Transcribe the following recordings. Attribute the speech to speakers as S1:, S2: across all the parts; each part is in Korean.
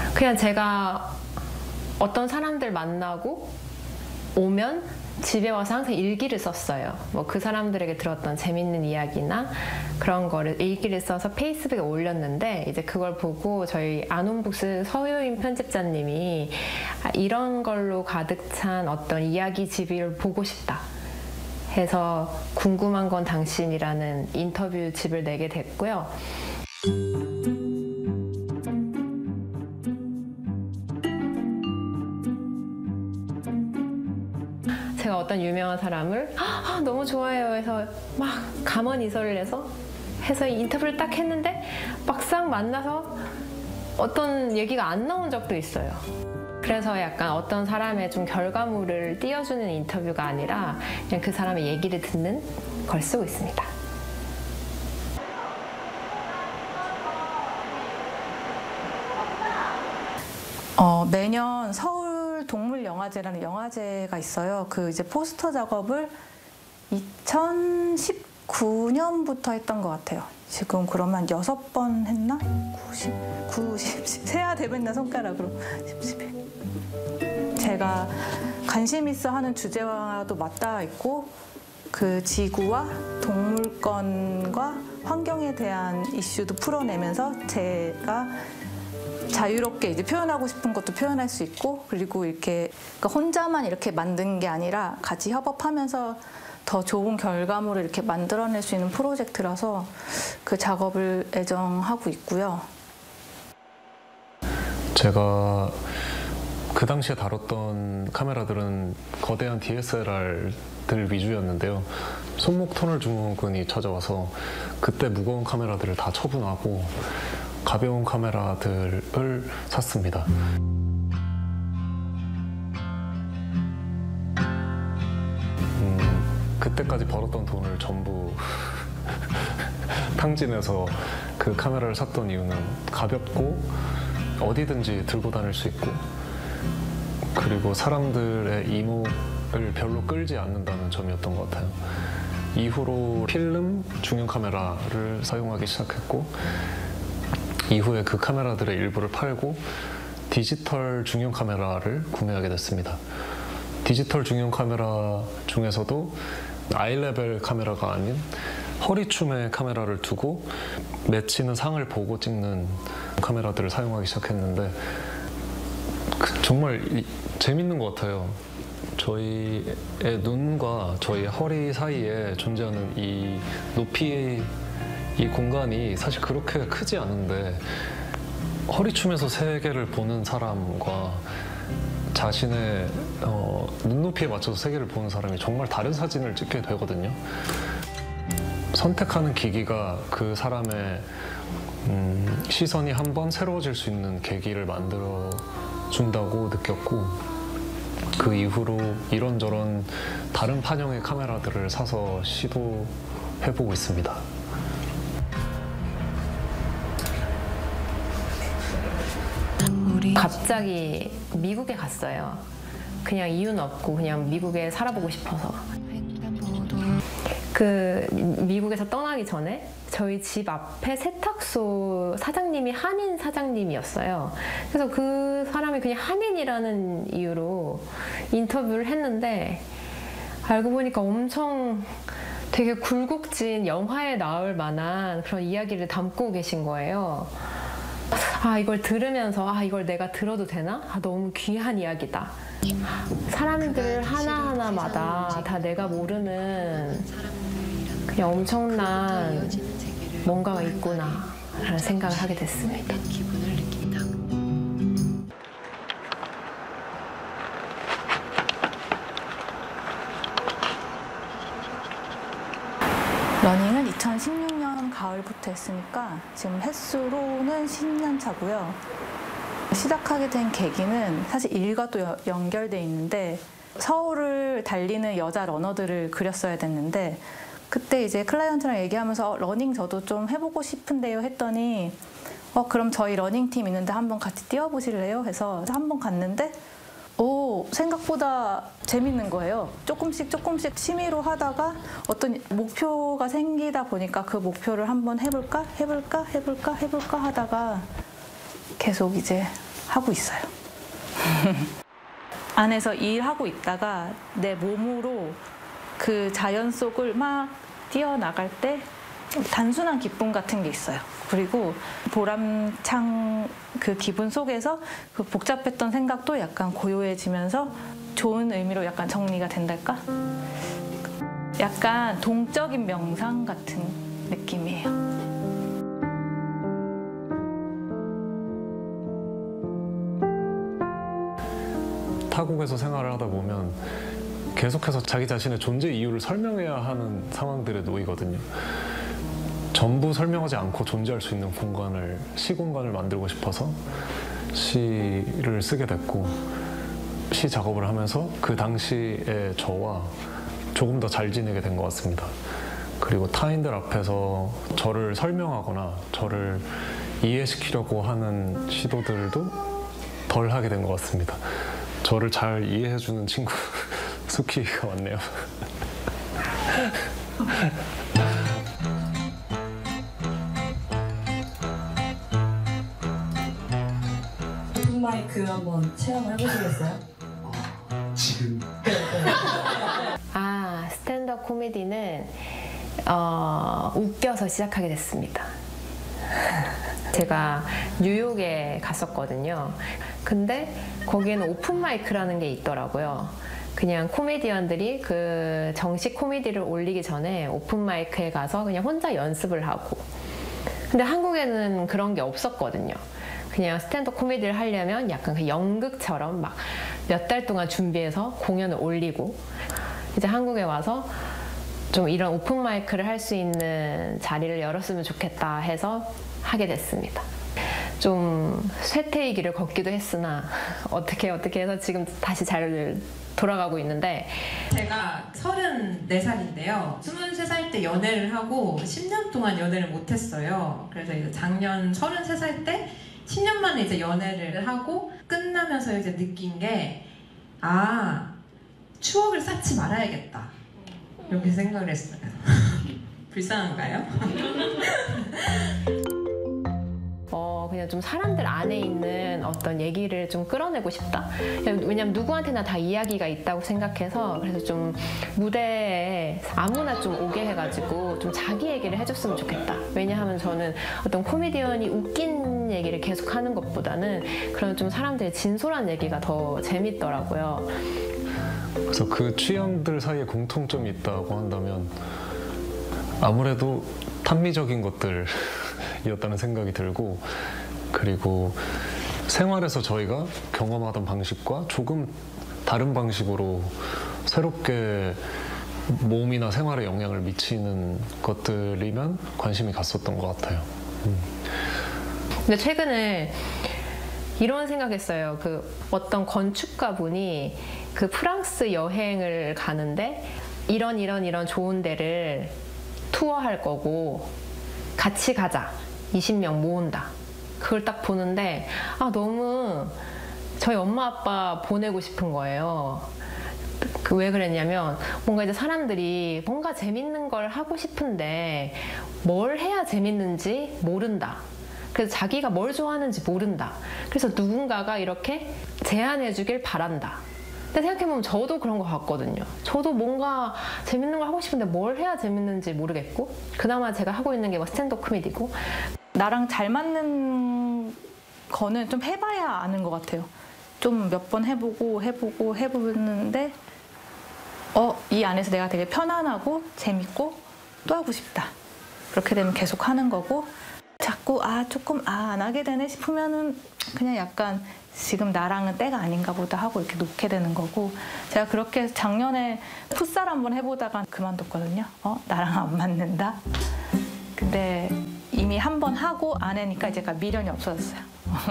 S1: 그냥 제가 어떤 사람들 만나고 오면 집에 와서 항상 일기를 썼어요. 뭐 그 사람들에게 들었던 재밌는 이야기나 그런 거를 일기를 써서 페이스북에 올렸는데, 이제 그걸 보고 저희 아논북스 서효인 편집자님이 이런 걸로 가득 찬 어떤 이야기 집을 보고 싶다 해서 궁금한 건 당신이라는 인터뷰 집을 내게 됐고요. 제가 어떤 유명한 사람을 너무 좋아해요 해서 막 감언이설을 해서 인터뷰를 딱 했는데 막상 만나서 어떤 얘기가 안 나온 적도 있어요. 그래서 약간 어떤 사람의 좀 결과물을 띄워주는 인터뷰가 아니라 그냥 그 사람의 얘기를 듣는 걸 쓰고 있습니다.
S2: 매년 서울 동물영화제라는 영화제가 있어요. 그 이제 포스터 작업을 2019년부터 했던 것 같아요. 지금 그러면 6번 했나? 90, 세야 되면 손가락으로 10. 제가 관심 있어 하는 주제와도 맞닿아 있고, 그 지구와 동물권과 환경에 대한 이슈도 풀어내면서 제가 자유롭게 이제 표현하고 싶은 것도 표현할 수 있고, 그리고 이렇게 그러니까 혼자만 이렇게 만든 게 아니라 같이 협업하면서 더 좋은 결과물을 이렇게 만들어낼 수 있는 프로젝트라서 그 작업을 애정하고 있고요.
S3: 제가 그 당시에 다뤘던 카메라들은 거대한 DSLR들 위주였는데요. 손목 터널 증후군이 찾아와서 그때 무거운 카메라들을 다 처분하고 가벼운 카메라들을 샀습니다. 그때까지 벌었던 돈을 전부 탕진해서 그 카메라를 샀던 이유는 가볍고 어디든지 들고 다닐 수 있고, 그리고 사람들의 이목을 별로 끌지 않는다는 점이었던 것 같아요. 이후로 필름 중형 카메라를 사용하기 시작했고, 이후에 그 카메라들의 일부를 팔고 디지털 중형 카메라를 구매하게 됐습니다. 디지털 중형 카메라 중에서도 아이레벨 카메라가 아닌 허리춤에 카메라를 두고 맺히는 상을 보고 찍는 카메라들을 사용하기 시작했는데 정말 재밌는 것 같아요. 저희의 눈과 저희 허리 사이에 존재하는 이 높이, 이 공간이 사실 그렇게 크지 않은데 허리춤에서 세계를 보는 사람과 자신의 눈높이에 맞춰서 세계를 보는 사람이 정말 다른 사진을 찍게 되거든요. 선택하는 기기가 그 사람의 시선이 한번 새로워질 수 있는 계기를 만들어 준다고 느꼈고, 그 이후로 이런저런 다른 판형의 카메라들을 사서 시도해보고 있습니다.
S1: 갑자기 미국에 갔어요. 그냥 이유는 없고 그냥 미국에 살아보고 싶어서. 그 미국에서 떠나기 전에 저희 집 앞에 세탁소 사장님이 한인 사장님이었어요. 그래서 그 사람이 그냥 한인이라는 이유로 인터뷰를 했는데, 알고 보니까 엄청 되게 굴곡진 영화에 나올 만한 그런 이야기를 담고 계신 거예요. 이걸 들으면서 이걸 내가 들어도 되나? 너무 귀한 이야기다. 사람들 하나하나마다 다 내가 모르는 그냥 엄청난 뭔가가 있구나 라는 생각을 하게 됐습니다.
S2: 러닝은 2016년 가을부터 했으니까 지금 횟수로는 10년 차고요. 시작하게 된 계기는 사실 일과 또 연결돼 있는데, 서울을 달리는 여자 러너들을 그렸어야 됐는데, 그때 이제 클라이언트랑 얘기하면서 러닝 저도 좀 해보고 싶은데요 했더니 그럼 저희 러닝팀 있는데 한번 같이 뛰어보실래요? 해서 한번 갔는데 생각보다 재밌는 거예요. 조금씩 취미로 하다가 어떤 목표가 생기다 보니까 그 목표를 한번 해볼까 하다가 계속 이제 하고 있어요. 안에서 일하고 있다가 내 몸으로 그 자연 속을 막 뛰어나갈 때 단순한 기쁨 같은 게 있어요. 그리고 보람찬 그 기분 속에서 그 복잡했던 생각도 약간 고요해지면서 좋은 의미로 약간 정리가 된달까? 약간 동적인 명상 같은 느낌이에요.
S3: 타국에서 생활을 하다 보면 계속해서 자기 자신의 존재 이유를 설명해야 하는 상황들에 놓이거든요. 전부 설명하지 않고 존재할 수 있는 공간을, 시공간을 만들고 싶어서 시를 쓰게 됐고, 시 작업을 하면서 그 당시의 저와 조금 더 잘 지내게 된 것 같습니다. 그리고 타인들 앞에서 저를 설명하거나 저를 이해시키려고 하는 시도들도 덜 하게 된 것 같습니다. 저를 잘 이해해주는 친구 수키가 왔네요.
S4: 오픈 마이크 한번 체험을 해보시겠어요?
S5: 지금
S1: 아, 스탠드업 코미디는 웃겨서 시작하게 됐습니다. 제가 뉴욕에 갔었거든요. 근데 거기에는 오픈 마이크라는 게 있더라고요. 그냥 코미디언들이 그 정식 코미디를 올리기 전에 오픈 마이크에 가서 그냥 혼자 연습을 하고. 근데 한국에는 그런 게 없었거든요. 그냥 스탠드업 코미디를 하려면 약간 그 연극처럼 막 몇 달 동안 준비해서 공연을 올리고, 이제 한국에 와서 좀 이런 오픈 마이크를 할 수 있는 자리를 열었으면 좋겠다 해서 하게 됐습니다. 좀 쇠퇴의 길을 걷기도 했으나 어떻게 해서 지금 다시 잘 돌아가고 있는데,
S6: 제가 34살인데요. 23살 때 연애를 하고 10년 동안 연애를 못했어요. 그래서 이제 작년 33살 때 10년 만에 이제 연애를 하고 끝나면서 이제 느낀 게, 추억을 쌓지 말아야겠다. 이렇게 생각을 했어요. 불쌍한가요?
S1: 그냥 좀 사람들 안에 있는 어떤 얘기를 좀 끌어내고 싶다. 왜냐면 누구한테나 다 이야기가 있다고 생각해서, 그래서 좀 무대에 아무나 좀 오게 해가지고 좀 자기 얘기를 해줬으면 좋겠다. 왜냐하면 저는 어떤 코미디언이 웃긴 얘기를 계속 하는 것보다는 그런 좀 사람들의 진솔한 얘기가 더 재밌더라고요.
S3: 그래서 그 취향들 사이에 공통점이 있다고 한다면 아무래도 탄미적인 것들이었다는 생각이 들고, 그리고 생활에서 저희가 경험하던 방식과 조금 다른 방식으로 새롭게 몸이나 생활에 영향을 미치는 것들이면 관심이 갔었던 것 같아요.
S1: 근데 최근에 이런 생각했어요. 그 어떤 건축가 분이 그 프랑스 여행을 가는데 이런 좋은 데를 투어할 거고 같이 가자. 20명 모은다. 그걸 딱 보는데 너무 저희 엄마 아빠 보내고 싶은 거예요. 왜 그랬냐면 뭔가 이제 사람들이 뭔가 재밌는 걸 하고 싶은데 뭘 해야 재밌는지 모른다. 그래서 자기가 뭘 좋아하는지 모른다. 그래서 누군가가 이렇게 제안해 주길 바란다. 근데 생각해보면 저도 그런 것 같거든요. 저도 뭔가 재밌는 걸 하고 싶은데 뭘 해야 재밌는지 모르겠고, 그나마 제가 하고 있는 게 뭐 스탠드업 코미디고.
S2: 나랑 잘 맞는 거는 좀 해봐야 아는 것 같아요. 좀 몇 번 해보는데 이 안에서 내가 되게 편안하고 재밌고 또 하고 싶다. 그렇게 되면 계속 하는 거고, 자꾸 조금 안 하게 되네 싶으면은 그냥 약간 지금 나랑은 때가 아닌가 보다 하고 이렇게 놓게 되는 거고, 제가 그렇게 작년에 풋살 한번 해보다가 그만뒀거든요. 나랑 안 맞는다. 근데 이미 한 번 하고 안 하니까 이제 미련이 없어졌어요.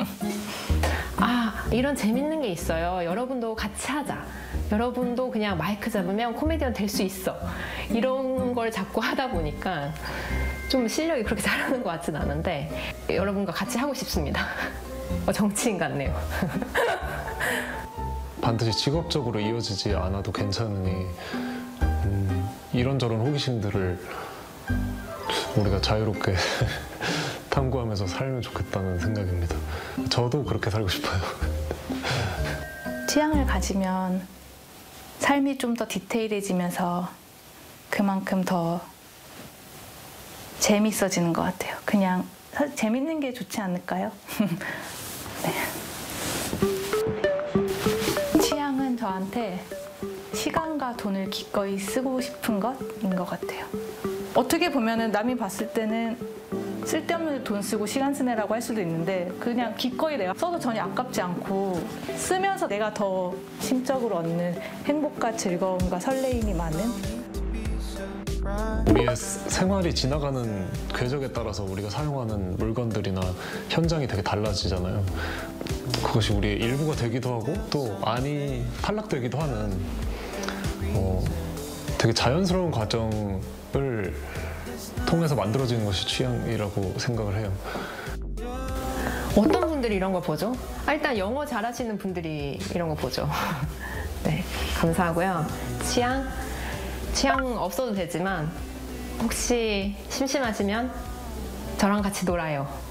S1: 이런 재밌는 게 있어요. 여러분도 같이 하자. 여러분도 그냥 마이크 잡으면 코미디언 될 수 있어. 이런 걸 자꾸 하다 보니까 좀 실력이 그렇게 잘하는 것 같진 않은데 여러분과 같이 하고 싶습니다. 정치인 같네요.
S3: 반드시 직업적으로 이어지지 않아도 괜찮으니 이런저런 호기심들을 우리가 자유롭게 탐구하면서 살면 좋겠다는 생각입니다. 저도 그렇게 살고 싶어요.
S2: 취향을 가지면 삶이 좀 더 디테일해지면서 그만큼 더 재밌어지는 것 같아요. 그냥 재밌는 게 좋지 않을까요? 네. 취향은 저한테 시간과 돈을 기꺼이 쓰고 싶은 것인 것 같아요. 어떻게 보면은 남이 봤을 때는 쓸데없는 돈 쓰고 시간 쓰네라고 할 수도 있는데 그냥 기꺼이 내가 써도 전혀 아깝지 않고 쓰면서 내가 더 심적으로 얻는 행복과 즐거움과 설레임이 많은
S3: 우리의 생활이 지나가는 궤적에 따라서 우리가 사용하는 물건들이나 현장이 되게 달라지잖아요. 그것이 우리의 일부가 되기도 하고 또 안이 탈락되기도 하는 되게 자연스러운 과정을 통해서 만들어지는 것이 취향이라고 생각을 해요.
S1: 어떤 분들이 이런 거 보죠? 일단 영어 잘하시는 분들이 이런 거 보죠. 네, 감사하고요. 취향 없어도 되지만 혹시 심심하시면 저랑 같이 놀아요.